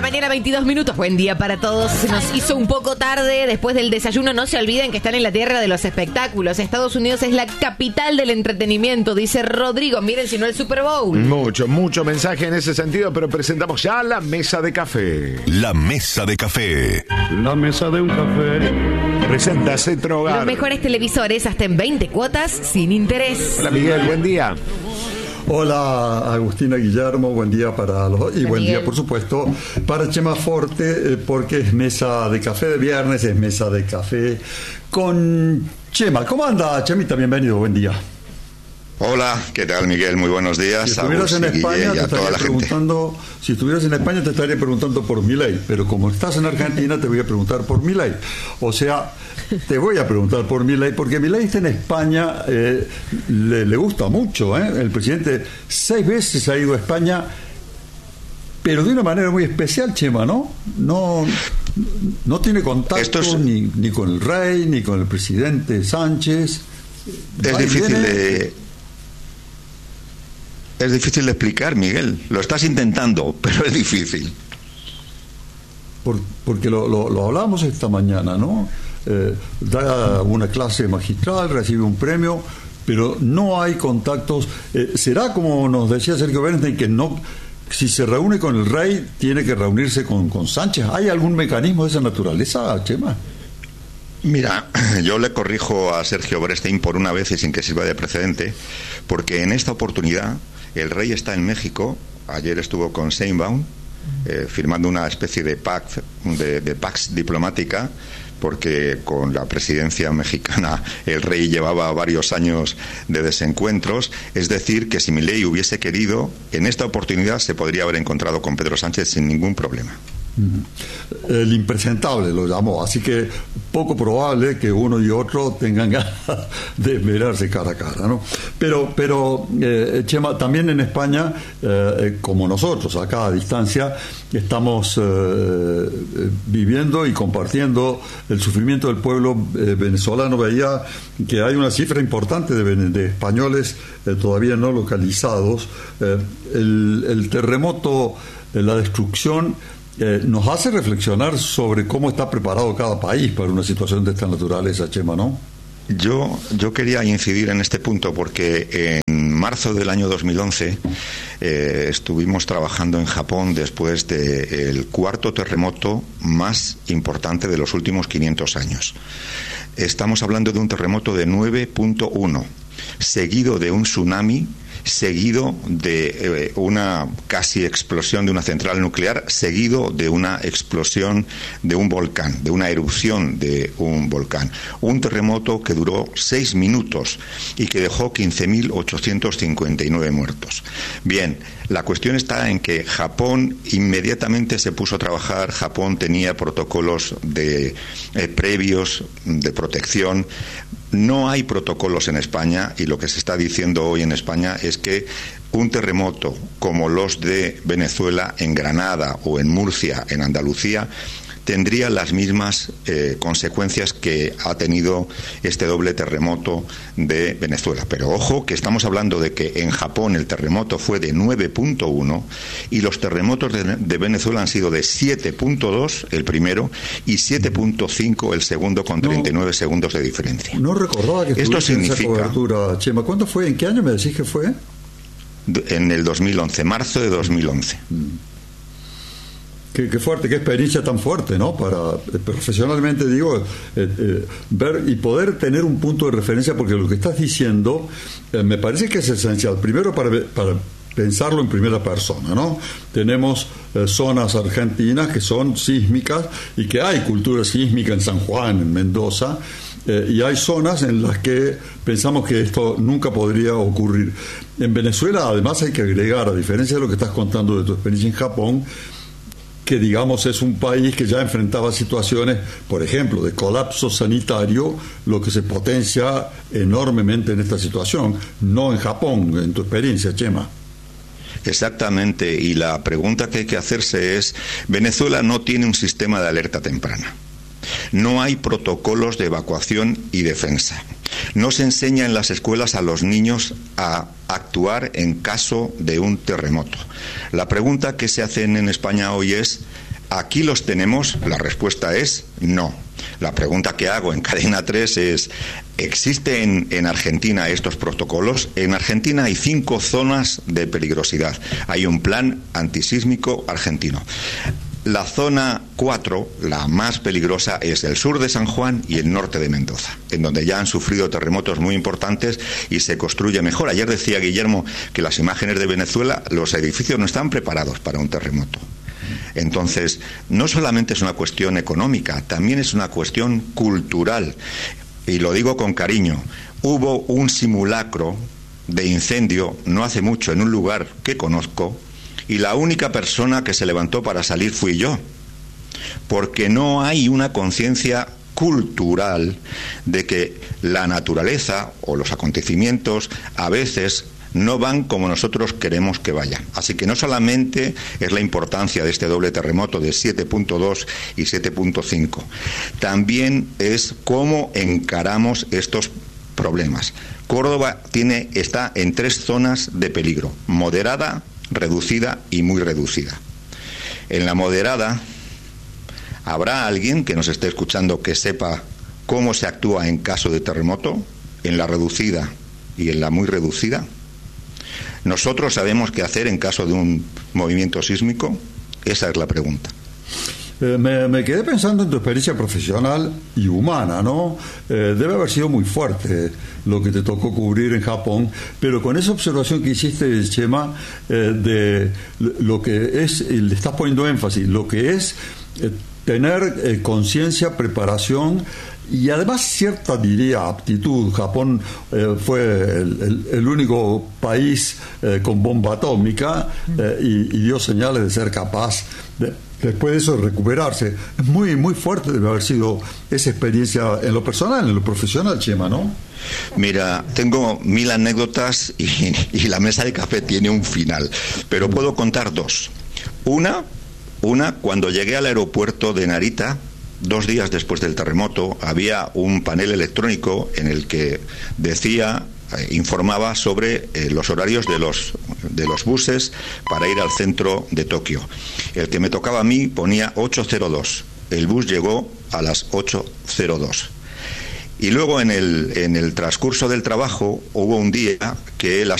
mañana, 22 minutos. Buen día para todos. Se nos hizo un poco tarde después del desayuno. No se olviden que están en la tierra de los espectáculos. Estados Unidos es la capital del entretenimiento, dice Rodrigo. Miren si no el Super Bowl. Mucho mensaje en ese sentido, pero presentamos ya la mesa de café. La mesa de café. La mesa de un café. Presenta Centrohogar. Los mejores televisores hasta en 20 cuotas sin interés. Hola Miguel, buen día. Hola Agustina, Guillermo, buen día para los dos. Y buen día, por supuesto, para Chema Forte, porque es mesa de café de viernes, es mesa de café con Chema. ¿Cómo anda, Chemita? Bienvenido, buen día. Hola, ¿qué tal, Miguel? Muy buenos días. Si estuvieras en España, te estaría preguntando por Milei, pero como estás en Argentina, te voy a preguntar por Milei. O sea, te voy a preguntar por Milei, porque Milei está en España, le gusta mucho, ¿eh? El presidente 6 veces ha ido a España, pero de una manera muy especial, Chema, ¿no? No tiene contacto ni con el rey, ni con el presidente Sánchez. Es difícil de explicar, Miguel. Lo estás intentando, pero es difícil. Porque lo hablamos esta mañana, ¿no? Da una clase magistral, recibe un premio, pero no hay contactos. ¿Será como nos decía Sergio Bernstein, que no, si se reúne con el rey, tiene que reunirse con Sánchez? ¿Hay algún mecanismo de esa naturaleza, Chema? Mira, yo le corrijo a Sergio Bernstein por una vez y sin que sirva de precedente, porque en esta oportunidad el rey está en México. Ayer estuvo con Sheinbaum firmando una especie de pax diplomática, porque con la presidencia mexicana el rey llevaba varios años de desencuentros. Es decir, que si Milei hubiese querido, en esta oportunidad se podría haber encontrado con Pedro Sánchez sin ningún problema. El impresentable lo llamó, así que poco probable que uno y otro tengan ganas de mirarse cara a cara, ¿no? Pero Chema, también en España, como nosotros acá a distancia, estamos viviendo y compartiendo el sufrimiento del pueblo venezolano. Veía que hay una cifra importante de españoles todavía no localizados. El terremoto, la destrucción, nos hace reflexionar sobre cómo está preparado cada país para una situación de esta naturaleza, Chema, ¿no? Yo quería incidir en este punto porque en marzo del año 2011 estuvimos trabajando en Japón después del cuarto terremoto más importante de los últimos 500 años. Estamos hablando de un terremoto de 9.1, seguido de un tsunami, seguido de una casi explosión de una central nuclear, seguido de una explosión de un volcán, de una erupción de un volcán. Un terremoto que duró 6 minutos y que dejó 15.859 muertos. Bien, la cuestión está en que Japón inmediatamente se puso a trabajar. Japón tenía protocolos previos de protección. No hay protocolos en España, y lo que se está diciendo hoy en España es que un terremoto como los de Venezuela, en Granada o en Murcia, en Andalucía, tendría las mismas consecuencias que ha tenido este doble terremoto de Venezuela. Pero ojo, que estamos hablando de que en Japón el terremoto fue de 9.1 y los terremotos de Venezuela han sido de 7.2 el primero y 7.5 el segundo, con 39 segundos de diferencia. No recordaba que esto significa esa cobertura, Chema. ¿Cuándo fue? ¿En qué año me decís que fue? En el 2011, marzo de 2011. Qué fuerte, qué experiencia tan fuerte, ¿no? Para, profesionalmente digo, ver y poder tener un punto de referencia, porque lo que estás diciendo me parece que es esencial. Primero para pensarlo en primera persona, ¿no? Tenemos zonas argentinas que son sísmicas y que hay cultura sísmica en San Juan, en Mendoza, y hay zonas en las que pensamos que esto nunca podría ocurrir. En Venezuela, además, hay que agregar, a diferencia de lo que estás contando de tu experiencia en Japón, que digamos es un país que ya enfrentaba situaciones, por ejemplo, de colapso sanitario, lo que se potencia enormemente en esta situación, no en Japón, en tu experiencia, Chema. Exactamente, y la pregunta que hay que hacerse es: Venezuela no tiene un sistema de alerta temprana, no hay protocolos de evacuación y defensa, no se enseña en las escuelas a los niños a actuar en caso de un terremoto. La pregunta que se hace en España hoy es: ¿Aquí los tenemos? La respuesta es no. La pregunta que hago en Cadena 3 es, ¿existen en Argentina estos protocolos? En Argentina hay 5 zonas de peligrosidad. Hay un plan antisísmico argentino. La zona 4, la más peligrosa, es el sur de San Juan y el norte de Mendoza, en donde ya han sufrido terremotos muy importantes y se construye mejor. Ayer decía Guillermo que las imágenes de Venezuela, los edificios no están preparados para un terremoto. Entonces, no solamente es una cuestión económica, también es una cuestión cultural. Y lo digo con cariño. Hubo un simulacro de incendio no hace mucho en un lugar que conozco, y la única persona que se levantó para salir fui yo, porque no hay una conciencia cultural de que la naturaleza o los acontecimientos a veces no van como nosotros queremos que vayan. Así que no solamente es la importancia de este doble terremoto de 7.2 y 7.5, también es cómo encaramos estos problemas. Córdoba está en 3 zonas de peligro: moderada, reducida y muy reducida. En la moderada, ¿habrá alguien que nos esté escuchando que sepa cómo se actúa en caso de terremoto? En la reducida y en la muy reducida. ¿Nosotros sabemos qué hacer en caso de un movimiento sísmico? Esa es la pregunta. Me quedé pensando en tu experiencia profesional y humana, ¿no? Debe haber sido muy fuerte lo que te tocó cubrir en Japón, pero con esa observación que hiciste, Chema, de lo que es, y le estás poniendo énfasis, lo que es tener conciencia, preparación y además cierta, diría, aptitud. Japón fue el único país con bomba atómica y dio señales de ser capaz de, después de eso, recuperarse. Es muy, muy fuerte debe haber sido esa experiencia en lo personal, en lo profesional, Chema, ¿no? Mira, tengo 1000 anécdotas y la mesa de café tiene un final, pero puedo contar 2. Una, cuando llegué al aeropuerto de Narita, 2 días después del terremoto, había un panel electrónico en el que informaba sobre los horarios de los buses para ir al centro de Tokio. El que me tocaba a mí ponía 8:02. El bus llegó a las 8:02. Y luego en el transcurso del trabajo hubo un día que la